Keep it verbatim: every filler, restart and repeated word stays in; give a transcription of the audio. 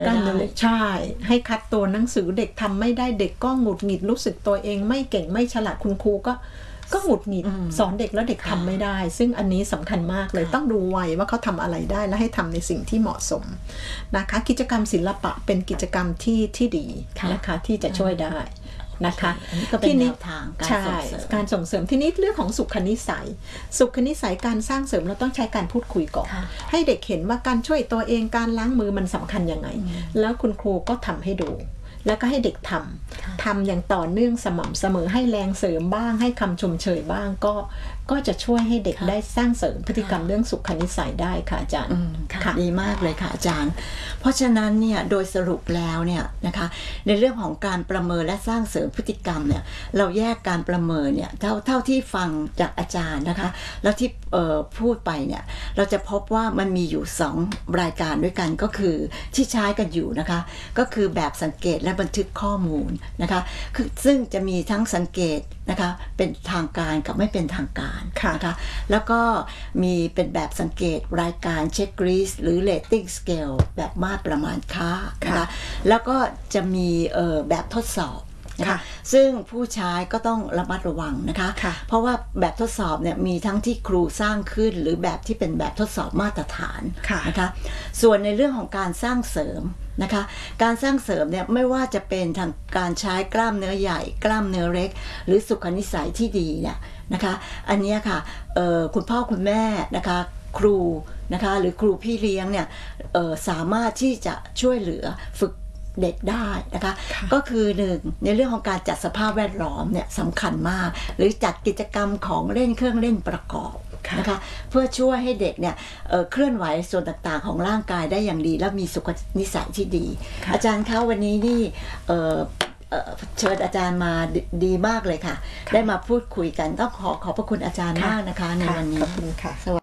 การเรียนใช่ให้คัดตัวหนังสือเด็กทำไม่ได้เด็กก็หงุดหงิดรู้สึกตัวเองไม่เก่งไม่ฉลาดคุณครูก็ก็หงุดหงิดสอนเด็กแล้วเด็กทำไม่ได้ซึ่งอันนี้สำคัญมากเลยต้องดูวัยว่าเขาทำอะไรได้และให้ทำในสิ่งที่เหมาะสมนะคะกิจกรรมศิลปะเป็นกิจกรรมที่ที่ดีนะคะที่จะช่วยได้นะคะที่นี้ทางการส่งเสริมการส่งเสริมที่นี้เรื่องของสุขนิสัยสุขนิสัยการสร้างเสริมเราต้องใช้การพูดคุยก่อนให้เด็กเห็นว่าการช่วยตัวเองการล้างมือมันสำคัญยังไงแล้วคุณครูก็ทำให้ดูแล้วก็ให้เด็กทำทำอย่างต่อเนื่องสม่ำเสมอให้แรงเสริมบ้างให้คำชมเชยบ้างก็ก็จะช่วยให้เด็กได้สร้างเสริมพฤติกรรมเรื่องสุขนิสัยได้ค่ะอาจารย์ดีมากเลยค่ะอาจารย์เพราะฉะนั้นเนี่ยโดยสรุปแล้วเนี่ยนะคะในเรื่องของการประเมินและสร้างเสริมพฤติกรรมเนี่ยเราแยกการประเมินเนี่ยเท่าเท่าที่ฟังจากอาจารย์นะคะแล้วที่พูดไปเนี่ยเราจะพบว่ามันมีอยู่สองรายการด้วยกันก็คือที่ใช้กันอยู่นะคะก็คือแบบสังเกตและบันทึกข้อมูลนะคะคือซึ่งจะมีทั้งสังเกตนะคะเป็นทางการกับไม่เป็นทางการนะคะแล้วก็มีเป็นแบบสังเกตรายการเช็คลิสต์หรือ rating scale แบบมาตรประมาณค่านะคะแล้วก็จะมีแบบทดสอบนะคะซึ่งผู้ใช้ก็ต้องระมัดระวังนะคะเพราะว่าแบบทดสอบเนี่ยมีทั้งที่ครูสร้างขึ้นหรือแบบที่เป็นแบบทดสอบมาตรฐานนะคะส่วนในเรื่องของการสร้างเสริมนะคะการสร้างเสริมเนี่ยไม่ว่าจะเป็นทางการใช้กล้ามเนื้อใหญ่กล้ามเนื้อเล็กหรือสุขนิสัยที่ดีเนี่ยนะคะอันนี้ค่ะคุณพ่อคุณแม่นะคะครูนะคะหรือครูพี่เลี้ยงเนี่ยสามารถที่จะช่วยเหลือฝึกเด็กได้นะคะก็คือหนึ่งในเรื่องของการจัดสภาพแวดล้อมเนี่ยสำคัญมากหรือจัดกิจกรรมของเล่นเครื่องเล่นประกอบนะคะเพื่อช่วยให้เด็กเนี่ย เอ่อ เคลื่อนไหวส่วนต่างๆของร่างกายได้อย่างดีและมีสุขนิสัยที่ดีอาจารย์คะวันนี้นี่เอ่อเชิญอาจารย์มาดีมากเลยค่ะได้มาพูดคุยกันต้องขอขอบพระคุณอาจารย์มากนะคะในวันนี้ขอบคุณค่ะ